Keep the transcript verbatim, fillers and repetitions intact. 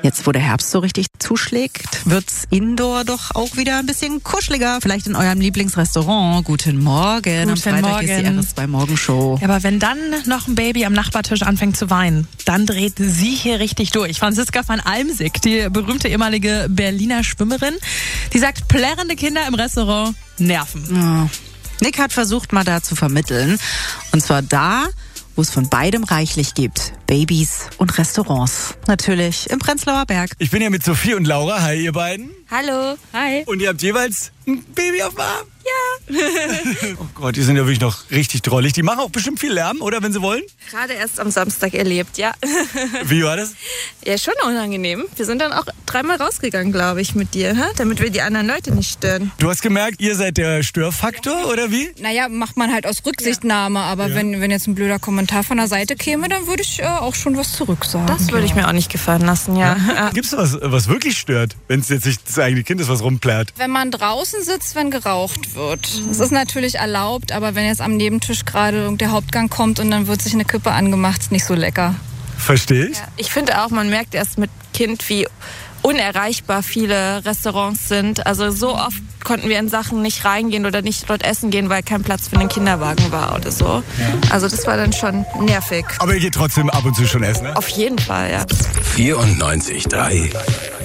Jetzt, wo der Herbst so richtig zuschlägt, wird's indoor doch auch wieder ein bisschen kuscheliger. Vielleicht in eurem Lieblingsrestaurant. Guten Morgen. Am Freitag Morgen. ist die R S zwei Morgenshow. Ja, aber wenn dann noch ein Baby am Nachbartisch anfängt zu weinen, dann dreht sie hier richtig durch. Franziska van Almsick, die berühmte ehemalige Berliner Schwimmerin, die sagt, plärrende Kinder im Restaurant nerven. Ja. Nick hat versucht, mal da zu vermitteln. Und zwar da, wo es von beidem reichlich gibt. Babys und Restaurants. Natürlich im Prenzlauer Berg. Ich bin hier mit Sophie und Laura. Hi, ihr beiden. Hallo. Hi. Und ihr habt jeweils ein Baby auf dem Arm? Ja. Oh Gott, die sind ja wirklich noch richtig drollig. Die machen auch bestimmt viel Lärm, oder, wenn sie wollen? Gerade erst am Samstag erlebt, ja. Wie war das? Ja, schon unangenehm. Wir sind dann auch dreimal rausgegangen, glaube ich, mit dir, damit wir die anderen Leute nicht stören. Du hast gemerkt, ihr seid der Störfaktor, oder wie? Naja, macht man halt aus Rücksichtnahme. Aber Ja. wenn, wenn jetzt ein blöder Kommentar von der Seite käme, dann würde ich äh, auch schon was zurücksagen. Das würde ich mir auch nicht gefallen lassen, ja. ja. Gibt's was, was wirklich stört, wenn es jetzt nicht das eigene Kind ist, was rumplärt? Wenn man draußen sitzt, wenn geraucht wird. Das ist natürlich erlaubt, aber wenn jetzt am Nebentisch gerade der Hauptgang kommt und dann wird sich eine Kippe angemacht, ist nicht so lecker. Verstehe ich. Ja, ich finde auch, man merkt erst mit Kind, wie unerreichbar viele Restaurants sind. Also so oft konnten wir in Sachen nicht reingehen oder nicht dort essen gehen, weil kein Platz für den Kinderwagen war oder so. Ja. Also das war dann schon nervig. Aber ihr geht trotzdem ab und zu schon essen, ne? Auf jeden Fall, ja. vierundneunzig Komma drei